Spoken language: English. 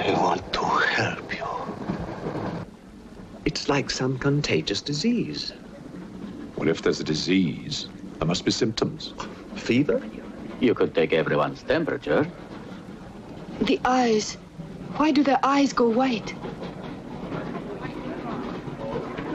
I want to help you. It's like some contagious disease. Well, if there's a disease, there must be symptoms. Fever? You could take everyone's temperature. The eyes. Why do their eyes go white?